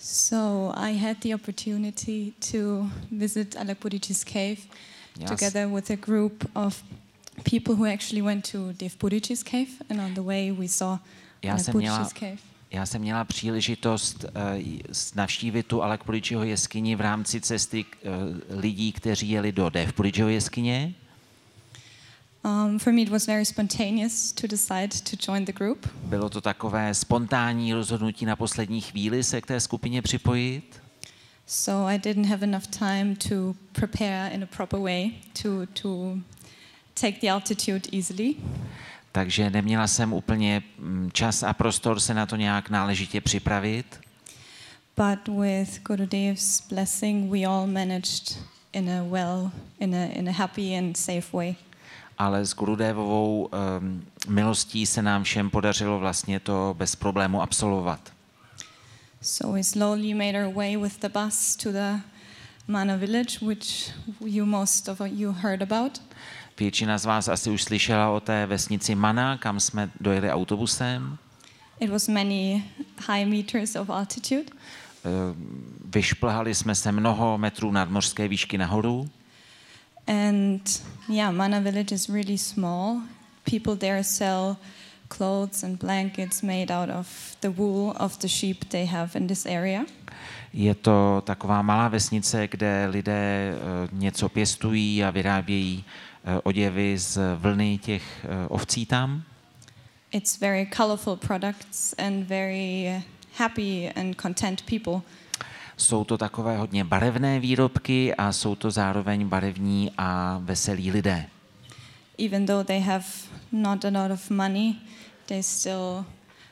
So I had the opportunity to visit Alakbudic's cave together with a group of people who actually went to Dev Budic's cave, and on the way we saw Alakbudic's cave. Já jsem měla příležitost navštívit tu Alakbudičiho jeskyni v rámci cesty lidí, kteří jeli do Dev Budicího jeskyně. For me it was very spontaneous to decide to join the group. Bylo to takové spontánní rozhodnutí na poslední chvíli se k té skupině připojit. So I didn't have enough time to prepare in a proper way to take the altitude easily. Takže neměla jsem úplně čas a prostor se na to nějak náležitě připravit. But with Gurudev's blessing we all managed in a happy and safe way. Ale s Gurudevovou milostí se nám všem podařilo vlastně to bez problému absolvovat. So we slowly made our way with the bus to the Mana village, which most of you heard about. Většina z vás asi už slyšela o té vesnici Mana, kam jsme dojeli autobusem. It was many high meters of altitude. Vyšplhali jsme se mnoho metrů nadmořské výšky nahoru. And Mana village is really small. People there sell clothes and blankets made out of the wool of the sheep they have in this area. Je to taková malá vesnice, kde lidé něco pěstují a vyrábějí oděvy z vlny těch ovcí tam. It's very colorful products and very happy and content people. Jsou to takové hodně barevné výrobky a jsou to zároveň barevní a veselí lidé. Even though they have not a lot of money, they still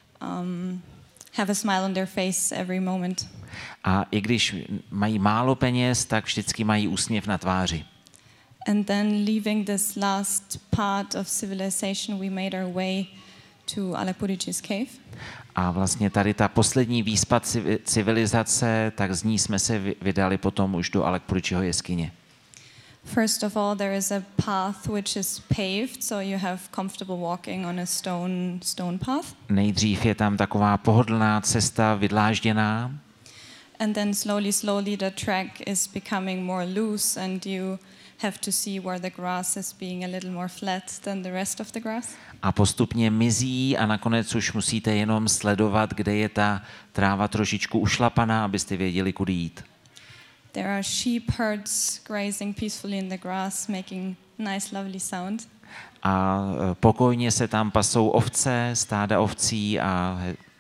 have a smile on their face every moment. A i když mají málo peněz, tak vždycky mají úsměv na tváři. And then leaving this last part of civilization, we made our way to Alakbudic's cave. A vlastně tady ta poslední výspa civilizace, tak z ní jsme se vydali potom už do Alakbudičiho jeskyně. First of all, there is a path which is paved, so you have comfortable walking on a stone path. Nejdřív je tam taková pohodlná cesta vydlážděná. And then slowly the track is becoming more loose and you have to see where the grass is being a little more flat than the rest of the grass. A postupně mizí a nakonec už musíte jenom sledovat, kde je ta tráva trošičku ušlapaná, abyste věděli, kudy jít. There are sheep herds grazing peacefully in the grass, making nice lovely sound. A pokojně se tam pasou ovce, stáda ovcí a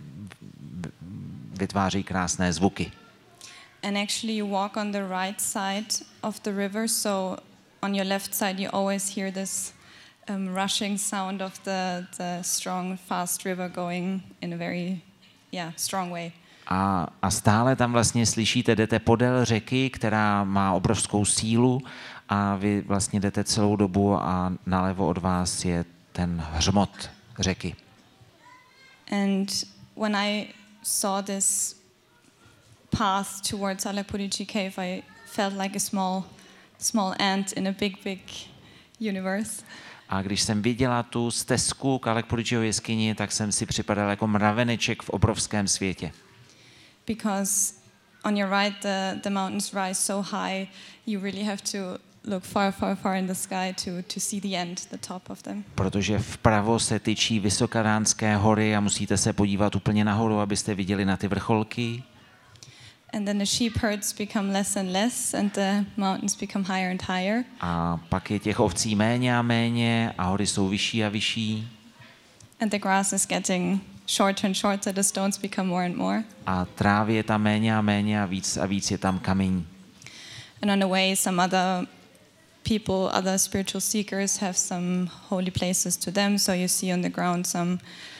vytváří krásné zvuky. And actually you walk on the right side of the river, so on your left side you always hear this rushing sound of the strong, fast river going in a very strong way. A stále tam vlastně slyšíte, jdete podél řeky, která má obrovskou sílu a vy vlastně jdete celou dobu a nalevo od vás je ten hřmot řeky. And when I saw this path towards Alakbudichi cave, I felt like a small ant in a big universe. A když jsem viděla tu stezku k Alakbudičiho jeskyni, tak jsem si připadal jako mraveneček v obrovském světě. Because on your right the mountains rise so high, you really have to look far in the sky to see the end, the top of them. Protože vpravo se tyčí Vysokadánské hory a musíte se podívat úplně nahoru, abyste viděli na ty vrcholky. And then the sheep herds become less and less and the mountains become higher and higher. A pak je těch ovcí méně a méně a hory jsou vyšší a vyšší. And the grass is getting shorter and shorter, the stones become more and more. A trávy je tam méně a méně a víc je tam kamení. And on the way some other people, other spiritual seekers have some holy places to them, so you see on the ground some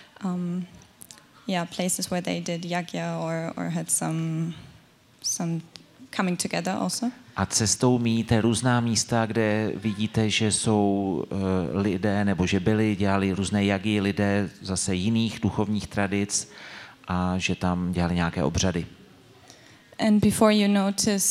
places where they did yagya or had some coming together also. A cestou míjíte různá místa, kde vidíte, že jsou lidé, nebo že dělali různé jagy lidé zase jiných duchovních tradic a že tam dělali nějaké obřady. And before you notice